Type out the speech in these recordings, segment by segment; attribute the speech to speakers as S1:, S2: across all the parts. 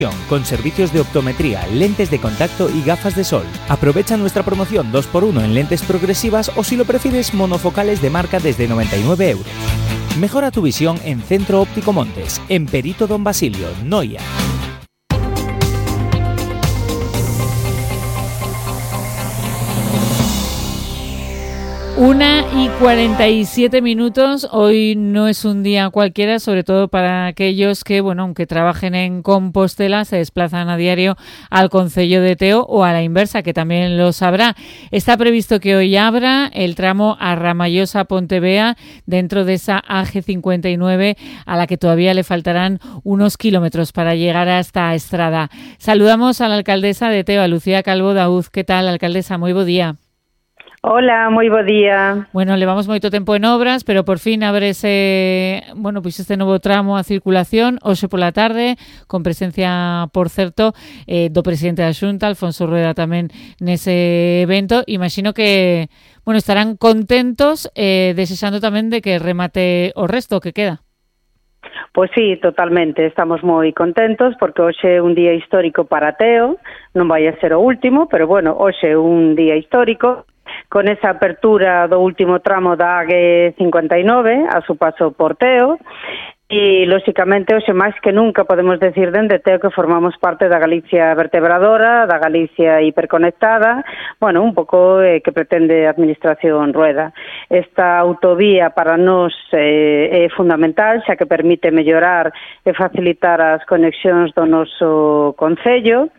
S1: con servicios de optometría, lentes de contacto y gafas de sol. Aprovecha nuestra promoción 2x1 en lentes progresivas o, si lo prefieres, monofocales de marca desde 99 euros. Mejora tu visión en Centro Óptico Montes, en Perito Don Basilio, Noia.
S2: 1:47. Hoy no es un día cualquiera, sobre todo para aquellos que, bueno, aunque trabajen en Compostela, se desplazan a diario al concello de Teo, o a la inversa, que también lo sabrá. Está previsto que hoy abra el tramo a Ramallosa-Pontevea dentro de esa AG59, a la que todavía le faltarán unos kilómetros para llegar hasta Estrada. Saludamos a la alcaldesa de Teo, a Lucía Calvo Dauz. ¿Qué tal, alcaldesa? Moi bo día.
S3: Hola, moi bo día.
S2: Bueno, levamos moito tempo en obras, pero por fin abre este novo tramo a circulación hoxe pola tarde, con presencia, por certo, do presidente da Xunta, Alfonso Rueda, tamén nese evento. Imagino que, estarán contentos, desexando tamén de que remate o resto que queda.
S3: Pois sí, totalmente, estamos moi contentos porque hoxe é un día histórico para Teo, non vai a ser o último, pero hoxe é un día histórico, con esa apertura do último tramo da AG59 a su paso por Teo, e, lóxicamente, hoxe máis que nunca podemos decir dende Teo que formamos parte da Galicia vertebradora, da Galicia hiperconectada, un pouco que pretende a Administración Rueda. Esta autovía para nós é fundamental, xa que permite mellorar e facilitar as conexións do noso concello,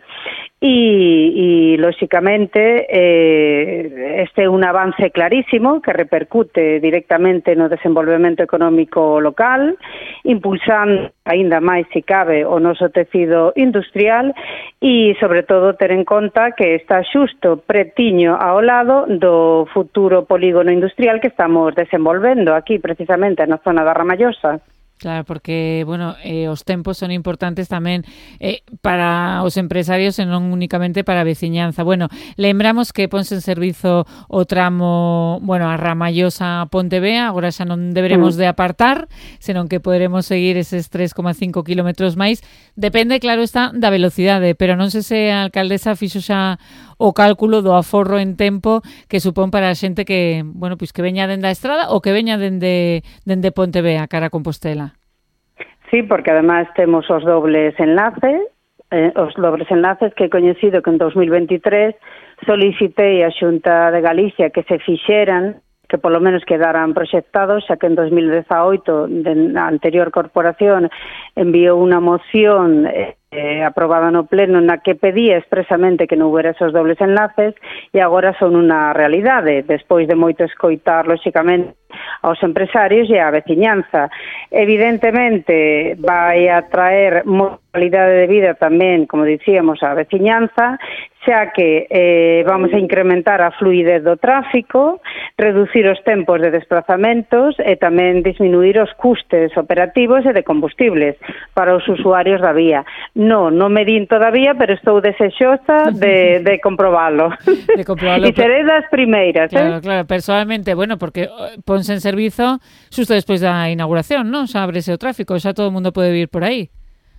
S3: e lóxicamente este é un avance clarísimo que repercute directamente no desenvolvemento económico local, impulsando aínda máis, se cabe, o noso tecido industrial e, sobre todo, ter en conta que está xusto pretiño ao lado do futuro polígono industrial que estamos desenvolvendo aquí, precisamente, na zona da Ramallosa.
S2: Claro, porque, os tempos son importantes tamén para os empresarios e non únicamente para a veciñanza. Lembramos que ponse en servizo o tramo, a Ramallosa a Pontevea, agora xa non deberemos de apartar, senón que poderemos seguir eses 3,5 kilómetros máis. Depende, claro está, da velocidade, pero non sei se a alcaldesa fixo xa o cálculo do aforro en tempo que supón para a xente que, que veña dende a Estrada ou que veña dende Pontevea, cara a Compostela.
S3: Sí, porque además temos os dobles enlaces que he coñecido que en 2023 solicitei a Xunta de Galicia que se fixeran, que polo menos quedaran proxectados, xa que en 2018 a anterior corporación enviou unha moción aprobada no pleno na que pedía expresamente que non houbera esos dobles enlaces, e agora son unha realidade, despois de moito escoitar, lóxicamente, aos empresarios e á veciñanza. Evidentemente, vai a traer moita calidade de vida tamén, como dicíamos, á veciñanza, xa que vamos a incrementar a fluidez do tráfico, reducir os tempos de desplazamentos e tamén disminuir os custes operativos e de combustibles para os usuarios da vía. Non me din todavía, pero estou desexosa de comprobalo. E seré das primeiras.
S2: Claro, personalmente, porque ponse en servizo xusto despois da inauguración, non? Xa ábrese o tráfico, xa todo o mundo pode vir por aí.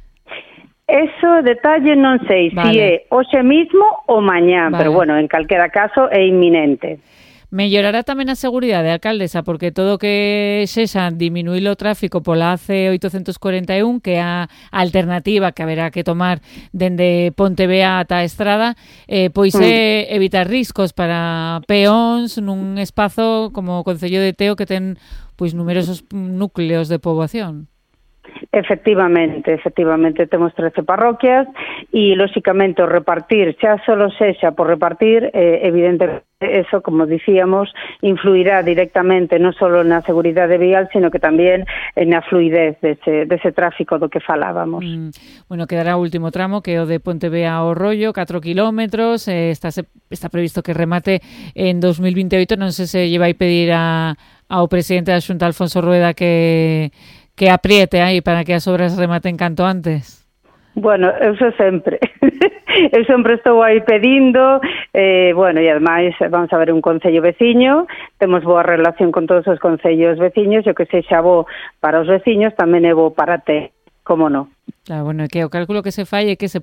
S3: Eso, detalle, non sei se é hoxe mismo ou mañá, pero en calquera caso é inminente.
S2: Mellorará tamén a seguridade, alcaldesa, porque todo que sexa diminuir o tráfico pola AC 841, que é a alternativa que haberá que tomar dende Pontevea ata Estrada, pois é evitar riscos para peóns nun espazo como o concello de Teo, que ten numerosos núcleos de poboación.
S3: Efectivamente, temos 13 parroquias e, lóxicamente, o repartir, xa solo sexa por repartir, evidentemente, eso, como dicíamos, influirá directamente non só na seguridade vial, sino que tamén na fluidez dese tráfico do que falábamos.
S2: Quedará o último tramo, que é o de Pontevea ao Rollo, 4 kilómetros, está previsto que remate en 2028, non sei se lle vai pedir ao presidente da Xunta, Alfonso Rueda, que apriete aí para que as obras rematen canto antes.
S3: Eu sempre estou aí pedindo, e ademais vamos a ver un concello veciño, temos boa relación con todos os concellos veciños, e o que sexa bo para os veciños tamén é bo para te, como non.
S2: Claro, bueno, que o cálculo que se fai é que se